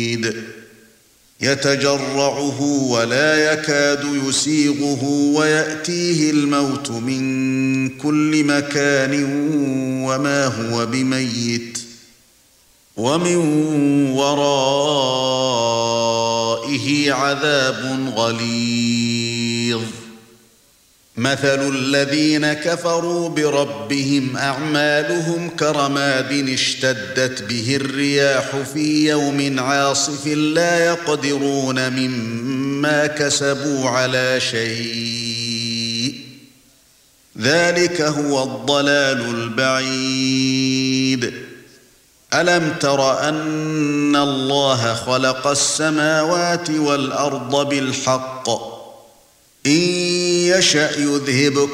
يتجرعه ولا يكاد يسيغه ويأتيه الموت من كل مكان وما هو بميت ومن ورائه عذاب غليظ مثل الذين كفروا بربهم أعمالهم كرماد اشتدت به الرياح في يوم عاصف لا يقدرون مما كسبوا على شيء ذلك هو الضلال البعيد ألم تر أن الله خلق السماوات والأرض بالحق إن يشأ يذهبكم